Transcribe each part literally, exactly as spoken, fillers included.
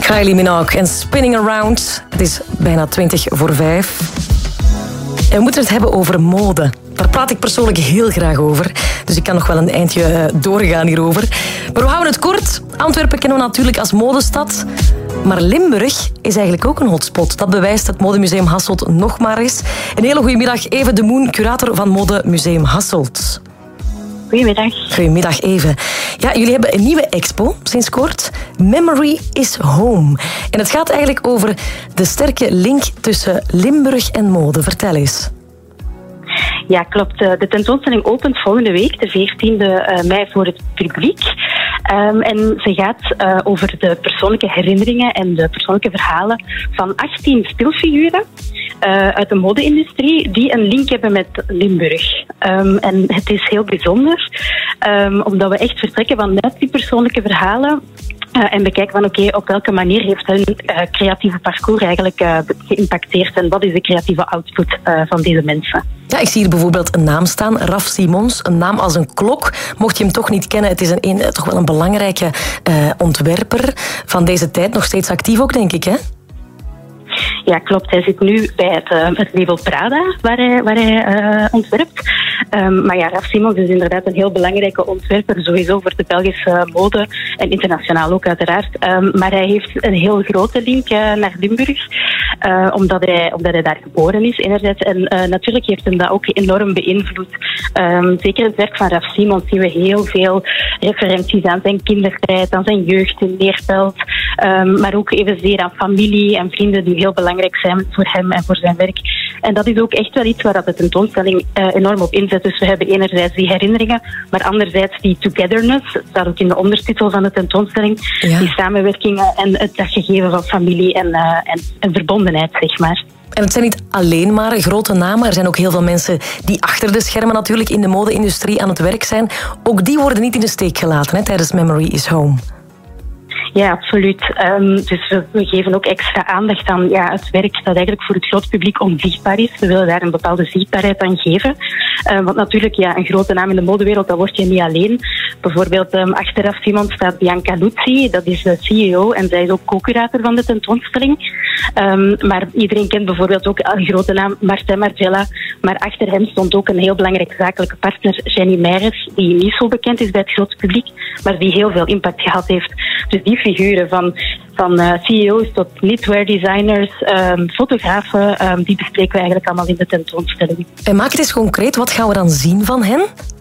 Kylie Minogue en Spinning Around. Het is bijna twintig voor vijf. En we moeten het hebben over mode. Daar praat ik persoonlijk heel graag over. Dus ik kan nog wel een eindje doorgaan hierover. Maar we houden het kort. Antwerpen kennen we natuurlijk als modestad. Maar Limburg is eigenlijk ook een hotspot. Dat bewijst het Modemuseum Hasselt nog maar eens. Een hele goede middag, Eve de Moen, curator van Modemuseum Hasselt. Goedemiddag. Goedemiddag, Eve. Ja, jullie hebben een nieuwe expo sinds kort. Memory is Home. En het gaat eigenlijk over de sterke link tussen Limburg en mode. Vertel eens. Ja, klopt. De tentoonstelling opent volgende week, de veertiende mei, voor het publiek. Um, en ze gaat uh, over de persoonlijke herinneringen en de persoonlijke verhalen van achttien stilfiguren uh, uit de mode-industrie die een link hebben met Limburg. Um, en het is heel bijzonder, um, omdat we echt vertrekken vanuit die persoonlijke verhalen. Uh, en bekijken van oké, okay, op welke manier heeft hun uh, creatieve parcours eigenlijk uh, geïmpacteerd en wat is de creatieve output uh, van deze mensen. Ja, ik zie hier bijvoorbeeld een naam staan, Raf Simons, een naam als een klok. Mocht je hem toch niet kennen, het is een, een, toch wel een belangrijke uh, ontwerper van deze tijd, nog steeds actief ook, denk ik, hè? Ja, klopt. Hij zit nu bij het, uh, het label Prada, waar hij, waar hij uh, ontwerpt. Um, maar ja, Raf Simons is inderdaad een heel belangrijke ontwerper, sowieso voor de Belgische mode en internationaal ook uiteraard. Um, maar hij heeft een heel grote link uh, naar Limburg, uh, omdat, hij, omdat hij daar geboren is enerzijds. En uh, natuurlijk heeft hem dat ook enorm beïnvloed. Um, zeker het werk van Raf Simons zien we heel veel referenties aan zijn kindertijd, aan zijn jeugd in Neerpelt. Um, maar ook evenzeer aan familie en vrienden die heel belangrijk zijn voor hem en voor zijn werk. En dat is ook echt wel iets waar dat de tentoonstelling uh, enorm op inzet. Dus we hebben enerzijds die herinneringen, maar anderzijds die togetherness. Dat staat ook in de ondertitel van de tentoonstelling. Ja. Die samenwerkingen en het dat gegeven van familie en, uh, en, en verbondenheid, zeg maar. En het zijn niet alleen maar grote namen. Er zijn ook heel veel mensen die achter de schermen natuurlijk in de mode-industrie aan het werk zijn. Ook die worden niet in de steek gelaten hè, tijdens Memory is Home. Ja, absoluut. Um, dus we, we geven ook extra aandacht aan ja, het werk dat eigenlijk voor het groot publiek onzichtbaar is. We willen daar een bepaalde zichtbaarheid aan geven. Um, want natuurlijk, ja, een grote naam in de modewereld, dat word je niet alleen. Bijvoorbeeld um, achteraf Simon staat Bianca Luzzi, dat is de C E O en zij is ook co-curator van de tentoonstelling. Um, maar iedereen kent bijvoorbeeld ook een grote naam, Martin Margiela. Maar achter hem stond ook een heel belangrijke zakelijke partner, Jenny Meijers, die niet zo bekend is bij het grote publiek, maar die heel veel impact gehad heeft. Dus die figuren van, van uh, C E O's tot knitwear designers, um, fotografen, um, die bespreken we eigenlijk allemaal in de tentoonstelling. En maak het eens concreet, wat gaan we dan zien van hen?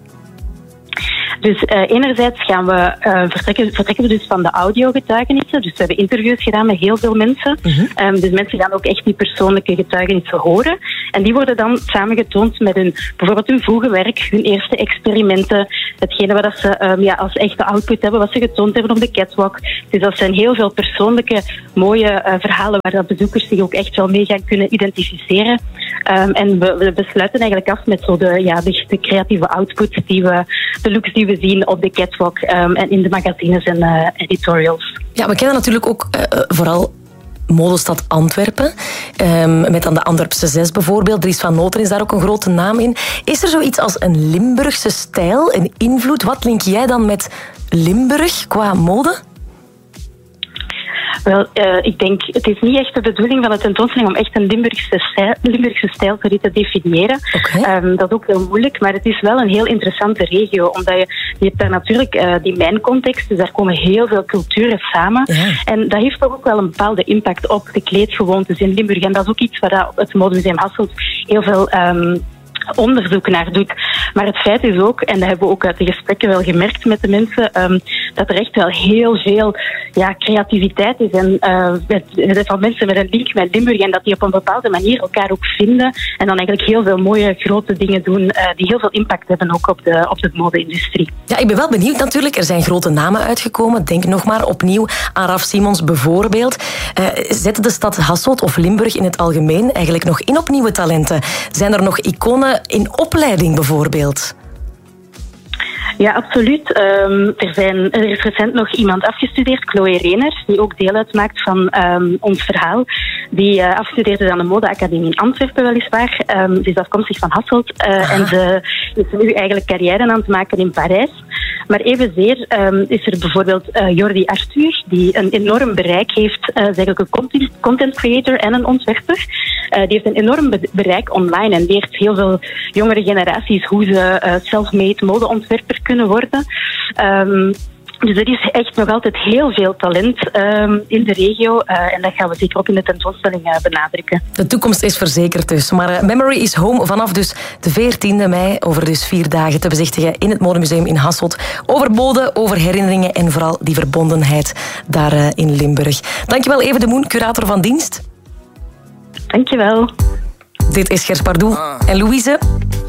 Dus uh, enerzijds gaan we, uh, vertrekken, vertrekken we dus van de audiogetuigenissen. Dus we hebben interviews gedaan met heel veel mensen. Uh-huh. Um, dus mensen gaan ook echt die persoonlijke getuigenissen horen. En die worden dan samengetoond met hun, bijvoorbeeld hun vroege werk, hun eerste experimenten, hetgene wat ze um, ja, als echte output hebben, wat ze getoond hebben op de catwalk. Dus dat zijn heel veel persoonlijke, mooie uh, verhalen waar dat bezoekers zich ook echt wel mee gaan kunnen identificeren. Um, en we, we besluiten eigenlijk af met zo de, ja, de, de creatieve output, die we, de looks die we zien op de catwalk um, en in de magazines en uh, editorials. Ja, we kennen natuurlijk ook uh, vooral modestad Antwerpen. Um, met dan de Antwerpse Zes bijvoorbeeld. Dries van Noten is daar ook een grote naam in. Is er zoiets als een Limburgse stijl, een invloed? Wat link jij dan met Limburg qua mode? Wel, uh, ik denk, het is niet echt de bedoeling van de tentoonstelling om echt een Limburgse stijl, Limburgse stijl te definiëren. Okay. Um, dat is ook heel moeilijk, maar het is wel een heel interessante regio, omdat je, je hebt daar natuurlijk uh, die mijncontext, dus daar komen heel veel culturen samen. Ja. En dat heeft toch ook wel een bepaalde impact op de kleedgewoontes in Limburg. En dat is ook iets waar het Modemuseum Hasselt heel veel Um, onderzoek naar doet. Maar het feit is ook, en dat hebben we ook uit de gesprekken wel gemerkt met de mensen, um, dat er echt wel heel veel ja, creativiteit is en uh, met, met, van mensen met een link met Limburg en dat die op een bepaalde manier elkaar ook vinden en dan eigenlijk heel veel mooie grote dingen doen uh, die heel veel impact hebben ook op de, op de mode-industrie. Ja, ik ben wel benieuwd natuurlijk. Er zijn grote namen uitgekomen. Denk nog maar opnieuw aan Raf Simons bijvoorbeeld. Uh, zet de stad Hasselt of Limburg in het algemeen eigenlijk nog in op nieuwe talenten? Zijn er nog iconen in opleiding bijvoorbeeld? Ja, absoluut. Um, er, zijn, er is recent nog iemand afgestudeerd, Chloe Rener, die ook deel uitmaakt van um, ons verhaal. Die uh, afstudeerde aan de modeacademie in Antwerpen weliswaar. Um, ze is afkomstig van Hasselt uh, en ze is nu eigenlijk carrière aan het maken in Parijs. Maar evenzeer um, is er bijvoorbeeld uh, Jordi Arthur, die een enorm bereik heeft. Uh, is eigenlijk een content, content creator en een ontwerper. Uh, die heeft een enorm be- bereik online en leert heel veel jongere generaties hoe ze uh, self-made modeontwerper kunnen worden. Um, Dus er is echt nog altijd heel veel talent um, in de regio. Uh, en dat gaan we zeker ook in de tentoonstelling uh, benadrukken. De toekomst is verzekerd dus. Maar uh, Memory is Home vanaf dus de veertiende mei. Over dus vier dagen te bezichtigen in het Modemuseum in Hasselt. Over mode, over herinneringen en vooral die verbondenheid daar uh, in Limburg. Dankjewel Eve de Moen, curator van dienst. Dankjewel. Dit is Gers Pardoel en Louise.